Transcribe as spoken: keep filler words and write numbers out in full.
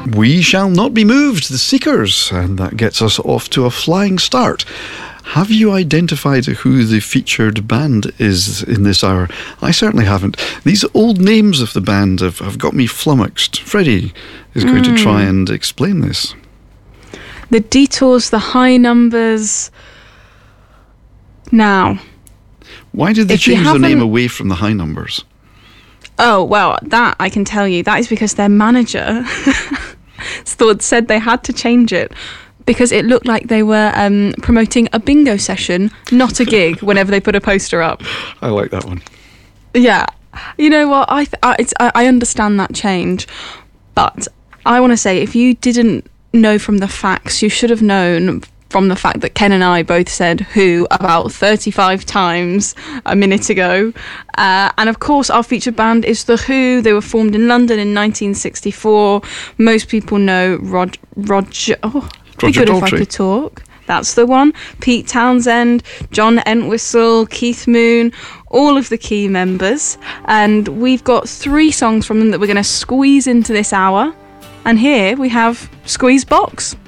We Shall Not Be Moved, The Seekers, and that gets us off to a flying start. Have you identified who the featured band is in this hour? I certainly haven't. These old names of the band have, have got me flummoxed. Freddie is going mm. to try and explain this. The Detours, the High Numbers. Now, why did they change the name away from the High Numbers? Oh, well, that I can tell you. That is because their manager thought said they had to change it because it looked like they were um, promoting a bingo session, not a gig, whenever they put a poster up. I like that one. Yeah. You know what? I, th- I, it's, I, I understand that change. But I want to say, if you didn't know from the facts, you should have known from the fact that Ken and I both said Who about thirty-five times a minute ago. Uh, and of course, our featured band is The Who. They were formed in London in nineteen sixty-four. Most people know Rod, Roger... Oh, be good if I could talk. That's the one. Pete Townsend, John Entwistle, Keith Moon, all of the key members. And we've got three songs from them that we're going to squeeze into this hour. And here we have Squeeze Box.